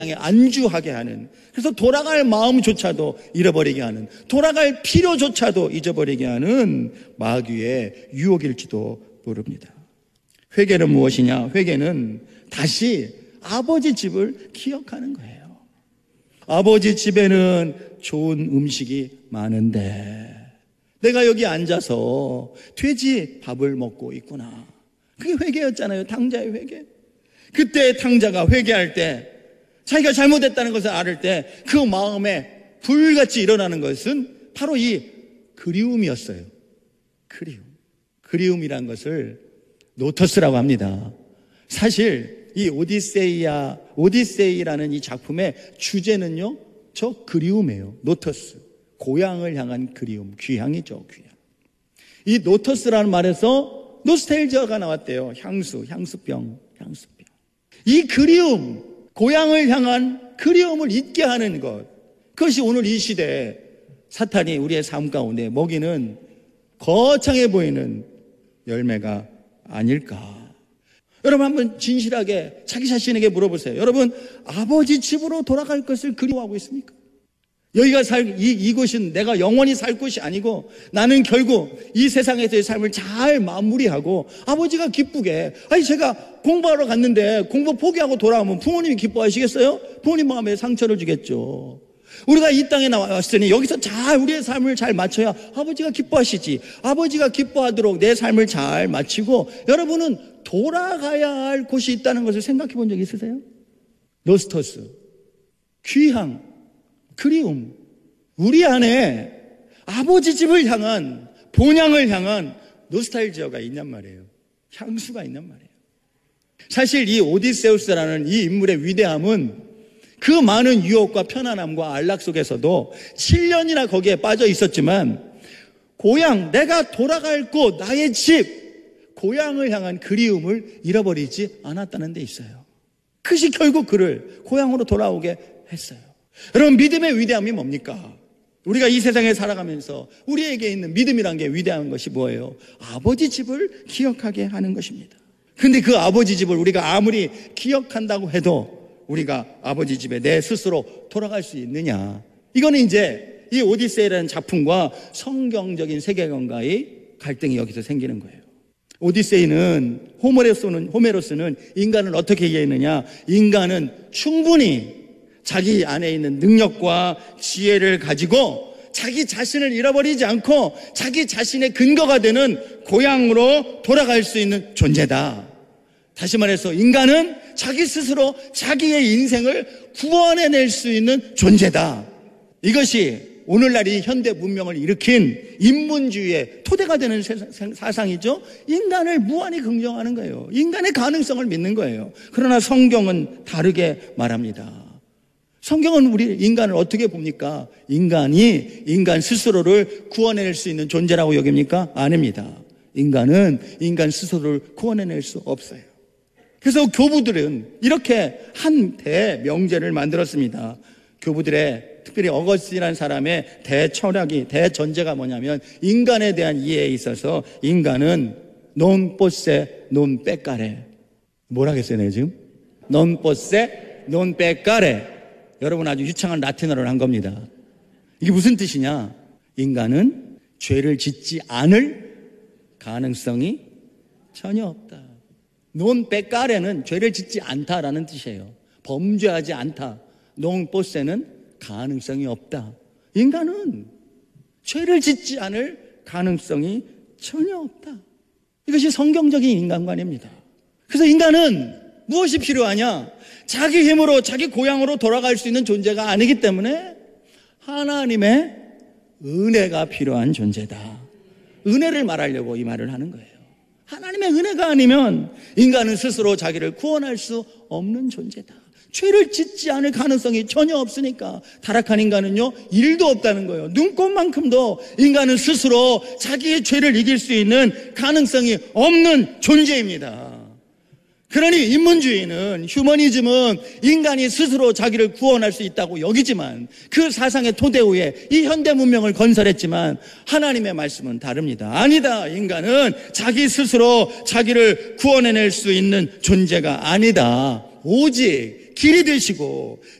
안주하게 하는, 그래서 돌아갈 마음조차도 잃어버리게 하는, 돌아갈 필요조차도 잊어버리게 하는 마귀의 유혹일지도 모릅니다. 회개는 무엇이냐? 회개는 다시 아버지 집을 기억하는 거예요. 아버지 집에는 좋은 음식이 많은데 내가 여기 앉아서 돼지 밥을 먹고 있구나. 그게 회개였잖아요. 탕자의 회개. 그때 탕자가 회개할 때, 자기가 잘못했다는 것을 알을 때 그 마음에 불같이 일어나는 것은 바로 이 그리움이었어요. 그리움이란 것을 노터스라고 합니다. 사실 이 오디세이라는 이 작품의 주제는요, 저 그리움이에요. 노터스, 고향을 향한 그리움, 귀향이죠, 귀향. 이 노터스라는 말에서 노스텔지아가 나왔대요. 향수병. 이 그리움, 고향을 향한 그리움을 잊게 하는 것, 그것이 오늘 이 시대에 사탄이 우리의 삶 가운데 먹이는 거창해 보이는 열매가 아닐까. 여러분 한번 진실하게 자기 자신에게 물어보세요. 여러분, 아버지 집으로 돌아갈 것을 그리워하고 있습니까? 여기가 이곳은 내가 영원히 살 곳이 아니고 나는 결국 이 세상에서의 삶을 잘 마무리하고 아버지가 기쁘게, 제가 공부하러 갔는데 공부 포기하고 돌아오면 부모님이 기뻐하시겠어요? 부모님 마음에 상처를 주겠죠. 우리가 이 땅에 나왔으니 여기서 잘 우리의 삶을 잘 마쳐야 아버지가 기뻐하시지. 아버지가 기뻐하도록 내 삶을 잘 마치고 여러분은 돌아가야 할 곳이 있다는 것을 생각해 본 적 있으세요? 노스터스, 귀향, 그리움. 우리 안에 아버지 집을 향한, 본향을 향한 노스탈지아가 있냔 말이에요. 향수가 있냔 말이에요. 사실 이 오디세우스라는 이 인물의 위대함은 그 많은 유혹과 편안함과 안락 속에서도 7년이나 거기에 빠져 있었지만 고향, 내가 돌아갈 곳, 나의 집, 고향을 향한 그리움을 잃어버리지 않았다는 데 있어요. 그것이 결국 그를 고향으로 돌아오게 했어요. 여러분, 믿음의 위대함이 뭡니까? 우리가 이 세상에 살아가면서 우리에게 있는 믿음이란 게 위대한 것이 뭐예요? 아버지 집을 기억하게 하는 것입니다. 근데 그 아버지 집을 우리가 아무리 기억한다고 해도 우리가 아버지 집에 내 스스로 돌아갈 수 있느냐? 이거는 이제 이 오디세이라는 작품과 성경적인 세계관과의 갈등이 여기서 생기는 거예요. 오디세이는, 호메로스는 인간을 어떻게 이해했느냐? 인간은 충분히 자기 안에 있는 능력과 지혜를 가지고 자기 자신을 잃어버리지 않고 자기 자신의 근거가 되는 고향으로 돌아갈 수 있는 존재다. 다시 말해서 인간은 자기 스스로 자기의 인생을 구원해낼 수 있는 존재다. 이것이 오늘날 이 현대 문명을 일으킨 인문주의의 토대가 되는 사상이죠. 인간을 무한히 긍정하는 거예요. 인간의 가능성을 믿는 거예요. 그러나 성경은 다르게 말합니다. 성경은 우리 인간을 어떻게 봅니까? 인간이 인간 스스로를 구원해낼 수 있는 존재라고 여깁니까? 아닙니다. 인간은 인간 스스로를 구원해낼 수 없어요. 그래서 교부들은 이렇게 한 대명제를 만들었습니다. 교부들의, 특별히 어거스틴이라는 사람의 대철학이, 대전제가 뭐냐면 인간에 대한 이해에 있어서 인간은 non posse non peccare. 뭐라겠어요, 내가 지금? non posse non peccare. 여러분 아주 유창한 라틴어를 한 겁니다. 이게 무슨 뜻이냐? 인간은 죄를 짓지 않을 가능성이 전혀 없다. non peccare는 죄를 짓지 않다라는 뜻이에요. 범죄하지 않다. non posse는 가능성이 없다. 인간은 죄를 짓지 않을 가능성이 전혀 없다. 이것이 성경적인 인간관입니다. 그래서 인간은 무엇이 필요하냐? 자기 힘으로 자기 고향으로 돌아갈 수 있는 존재가 아니기 때문에 하나님의 은혜가 필요한 존재다. 은혜를 말하려고 이 말을 하는 거예요. 하나님의 은혜가 아니면 인간은 스스로 자기를 구원할 수 없는 존재다. 죄를 짓지 않을 가능성이 전혀 없으니까 타락한 인간은요, 일도 없다는 거예요. 눈꽃만큼도 인간은 스스로 자기의 죄를 이길 수 있는 가능성이 없는 존재입니다. 그러니 인문주의는, 휴머니즘은 인간이 스스로 자기를 구원할 수 있다고 여기지만 그 사상의 토대 위에 이 현대 문명을 건설했지만 하나님의 말씀은 다릅니다. 아니다. 인간은 자기 스스로 자기를 구원해낼 수 있는 존재가 아니다. 오직 길이 되시고